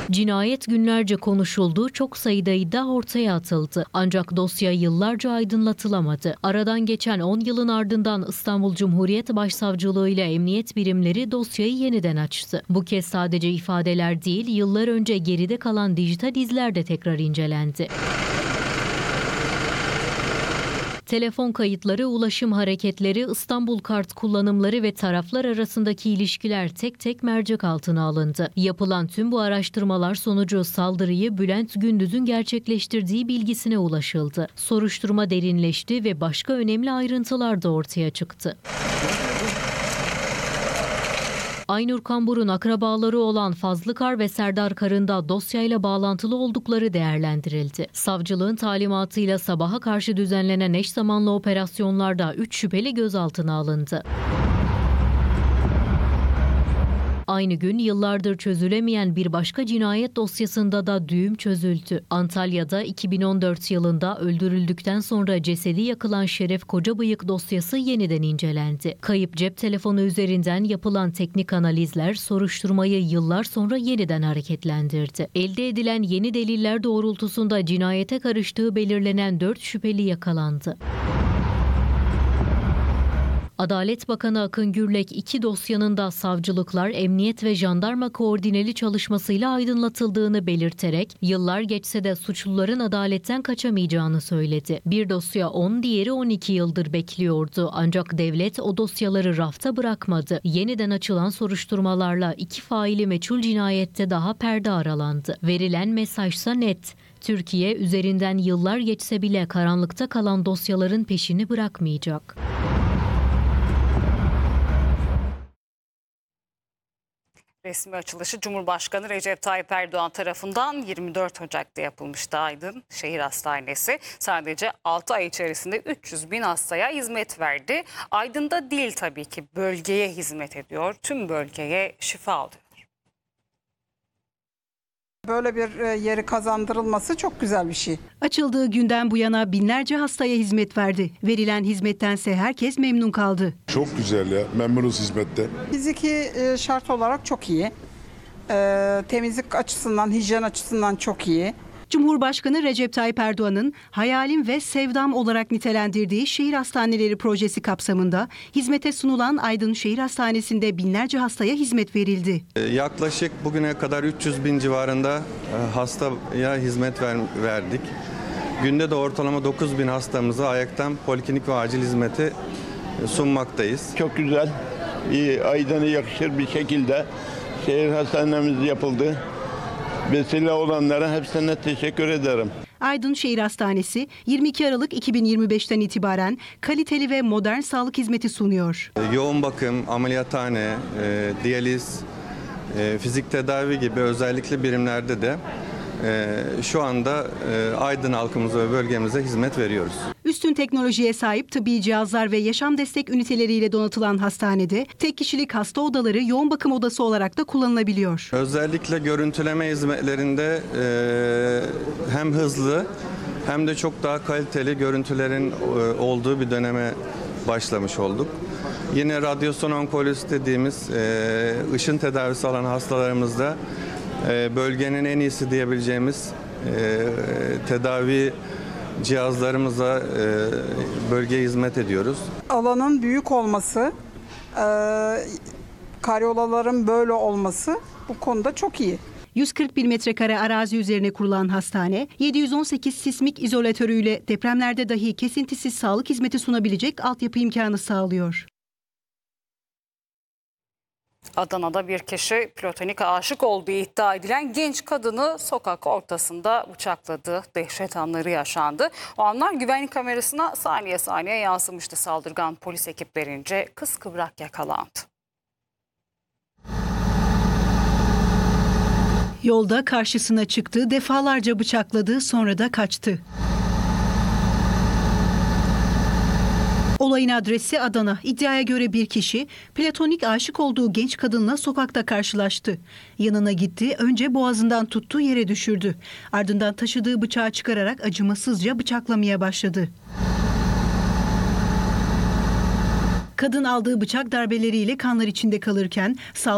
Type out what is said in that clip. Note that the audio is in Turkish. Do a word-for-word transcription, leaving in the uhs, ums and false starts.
Cinayet günlerce konuşuldu, çok sayıda iddia ortaya atıldı. Ancak dosya yıllarca aydınlatılamadı. Aradan geçen on yılın ardından İstanbul Cumhuriyet Başsavcılığı ile emniyet birimleri dosyayı yeniden açtı. Bu kez sadece ifadeler değil, yıllar önce geride kalan dijital izler de tekrar incelendi. Telefon kayıtları, ulaşım hareketleri, İstanbul Kart kullanımları ve taraflar arasındaki ilişkiler tek tek mercek altına alındı. Yapılan tüm bu araştırmalar sonucu saldırıyı Bülent Gündüz'ün gerçekleştirdiği bilgisine ulaşıldı. Soruşturma derinleşti ve başka önemli ayrıntılar da ortaya çıktı. Aynur Kambur'un akrabaları olan Fazlı Kar ve Serdar Kar'ın da dosyayla bağlantılı oldukları değerlendirildi. Savcılığın talimatıyla sabaha karşı düzenlenen eş zamanlı operasyonlarda üç şüpheli gözaltına alındı. Aynı gün yıllardır çözülemeyen bir başka cinayet dosyasında da düğüm çözüldü. Antalya'da iki bin on dört yılında öldürüldükten sonra cesedi yakılan Şeref Kocabıyık dosyası yeniden incelendi. Kayıp cep telefonu üzerinden yapılan teknik analizler soruşturmayı yıllar sonra yeniden hareketlendirdi. Elde edilen yeni deliller doğrultusunda cinayete karıştığı belirlenen dört şüpheli yakalandı. Adalet Bakanı Akın Gürlek iki dosyanın da savcılıklar, emniyet ve jandarma koordineli çalışmasıyla aydınlatıldığını belirterek yıllar geçse de suçluların adaletten kaçamayacağını söyledi. Bir dosya on, diğeri on iki yıldır bekliyordu. Ancak devlet o dosyaları rafta bırakmadı. Yeniden açılan soruşturmalarla iki faili meçhul cinayette daha perde aralandı. Verilen mesajsa net. Türkiye üzerinden yıllar geçse bile karanlıkta kalan dosyaların peşini bırakmayacak. Resmi açılışı Cumhurbaşkanı Recep Tayyip Erdoğan tarafından yirmi dört Ocak'ta yapılmıştı Aydın Şehir Hastanesi. Sadece altı ay içerisinde üç yüz bin hastaya hizmet verdi. Aydın'da değil tabii ki, bölgeye hizmet ediyor. Tüm bölgeye şifa alıyor. Böyle bir yeri kazandırılması çok güzel bir şey. Açıldığı günden bu yana binlerce hastaya hizmet verdi. Verilen hizmettense herkes memnun kaldı. Çok güzel ya, memnunuz hizmette. Fiziki şart olarak çok iyi. Temizlik açısından, hijyen açısından çok iyi. Cumhurbaşkanı Recep Tayyip Erdoğan'ın hayalim ve sevdam olarak nitelendirdiği şehir hastaneleri projesi kapsamında hizmete sunulan Aydın Şehir Hastanesi'nde binlerce hastaya hizmet verildi. Yaklaşık bugüne kadar üç yüz bin civarında hastaya hizmet ver, verdik. Günde de ortalama dokuz bin hastamıza ayaktan poliklinik ve acil hizmeti sunmaktayız. Çok güzel, iyi, Aydın'a yakışır bir şekilde şehir hastanemiz yapıldı. Vesile olanlara hepsine teşekkür ederim. Aydın Şehir Hastanesi yirmi iki Aralık iki bin yirmi beşten itibaren kaliteli ve modern sağlık hizmeti sunuyor. Yoğun bakım, ameliyathane, e, diyaliz, e, fizik tedavi gibi özellikle birimlerde de e, şu anda e, Aydın halkımıza ve bölgemize hizmet veriyoruz. Üstün teknolojiye sahip tıbbi cihazlar ve yaşam destek üniteleriyle donatılan hastanede tek kişilik hasta odaları yoğun bakım odası olarak da kullanılabiliyor. Özellikle görüntüleme hizmetlerinde e, hem hızlı hem de çok daha kaliteli görüntülerin e, olduğu bir döneme başlamış olduk. Yine radyasyon onkolojisi dediğimiz e, ışın tedavisi alan hastalarımızda e, bölgenin en iyisi diyebileceğimiz e, tedavi cihazlarımızla e, bölgeye hizmet ediyoruz. Alanın büyük olması, e, karyolaların böyle olması bu konuda çok iyi. yüz kırk bir metrekare arazi üzerine kurulan hastane, yedi yüz on sekiz sismik izolatörüyle depremlerde dahi kesintisiz sağlık hizmeti sunabilecek altyapı imkanı sağlıyor. Adana'da bir kişi platonik aşık olduğu iddia edilen genç kadını sokak ortasında bıçakladı. Dehşet anları yaşandı. O anlar güvenlik kamerasına saniye saniye yansımıştı. Saldırgan polis ekiplerince kıskıvrak yakalandı. Yolda karşısına çıktı, defalarca bıçakladı, sonra da kaçtı. Olayın adresi Adana. İddiaya göre bir kişi platonik aşık olduğu genç kadınla sokakta karşılaştı. Yanına gitti, önce boğazından tuttu, yere düşürdü. Ardından taşıdığı bıçağı çıkararak acımasızca bıçaklamaya başladı. Kadın aldığı bıçak darbeleriyle kanlar içinde kalırken